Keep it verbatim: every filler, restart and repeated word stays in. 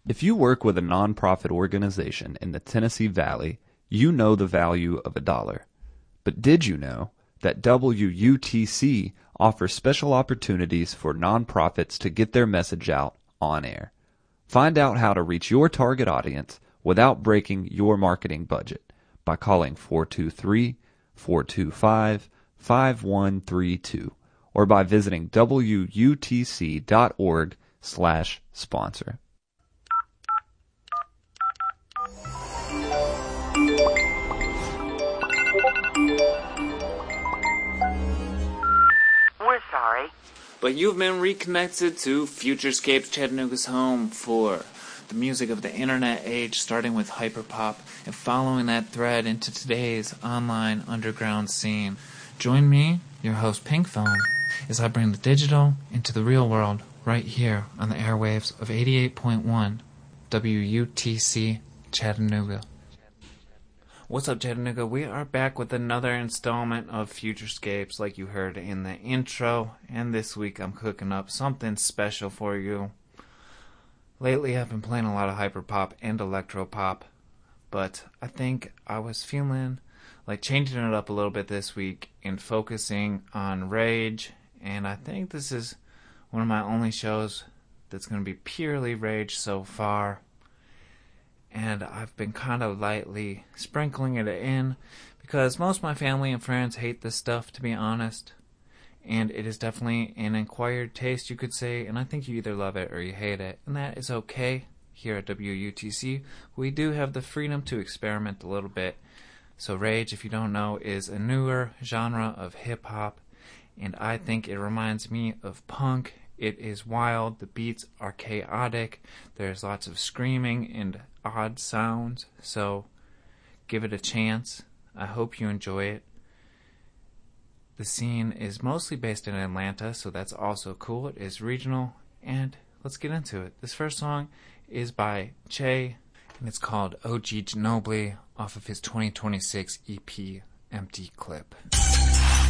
If you work with a nonprofit organization in the Tennessee Valley, you know the value of a dollar. But did you know that W U T C offers special opportunities for nonprofits to get their message out on air? Find out how to reach your target audience without breaking your marketing budget by calling four two three, four two five, five one three two or by visiting W U T C dot org slash sponsor. We're sorry, but you've been reconnected to Futurescapes, Chattanooga's home for the music of the internet age, starting with hyperpop and following that thread into today's online underground scene. Join me, your host Pink Phone, as I bring the digital into the real world right here on the airwaves of eighty-eight point one W U T C Chattanooga. What's up, Chattanooga? We are back with another installment of Futurescapes, like you heard in the intro, and this week I'm cooking up something special for you. Lately I've been playing a lot of hyperpop and electropop, but I think I was feeling like changing it up a little bit this week and focusing on Rage, and I think this is one of my only shows that's going to be purely Rage so far. And I've been kind of lightly sprinkling it in because most of my family and friends hate this stuff, to be honest. And it is definitely an acquired taste, you could say, and I think you either love it or you hate it. And that is okay. Here at W U T C, we do have the freedom to experiment a little bit. So Rage, if you don't know, is a newer genre of hip-hop, and I think it reminds me of punk. It is wild, the beats are chaotic, there's lots of screaming and odd sounds, so give it a chance. I hope you enjoy it. The scene is mostly based in Atlanta, so that's also cool. It is regional, and let's get into it. This first song is by Che, and it's called O G Ginobili off of his twenty twenty-six E P, Empty Clip.